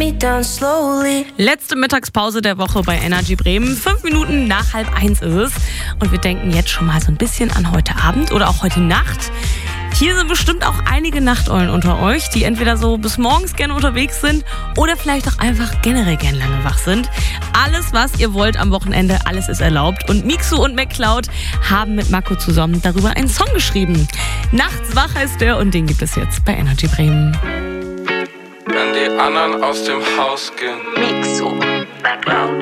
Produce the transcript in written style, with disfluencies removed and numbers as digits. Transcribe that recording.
me down slowly. Letzte Mittagspause der Woche bei Energy Bremen. 5 Minuten nach 12:30 ist es. Und wir denken jetzt schon mal so ein bisschen an heute Abend oder auch heute Nacht. Hier sind bestimmt auch einige Nachteulen unter euch, die entweder so bis morgens gerne unterwegs sind oder vielleicht auch einfach generell gerne lange wach sind. Alles, was ihr wollt am Wochenende, alles ist erlaubt. Und Mixu und McCloud haben mit Marco zusammen darüber einen Song geschrieben. Nachts wach heißt der und den gibt es jetzt bei Energy Bremen. Wenn die anderen aus dem Haus gehen, Mixu, McCloud.